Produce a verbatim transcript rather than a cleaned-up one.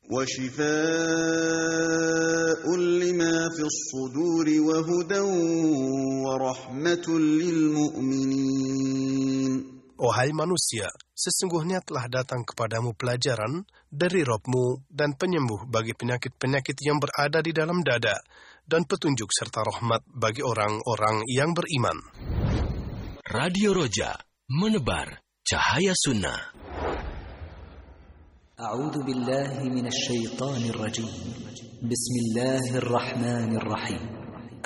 وشفاء لما في الصدور وهدى ورحمة للمؤمنين. Wahai manusia, sesungguhnya telah datang kepadamu pelajaran dari Rabb-Mu dan penyembuh bagi penyakit-penyakit yang berada di dalam dada, dan petunjuk serta rahmat bagi orang-orang yang beriman. Radio Roja, menebar cahaya sunnah. A'udzu billahi minasy syaithanir rajim. Bismillahirrahmanirrahim.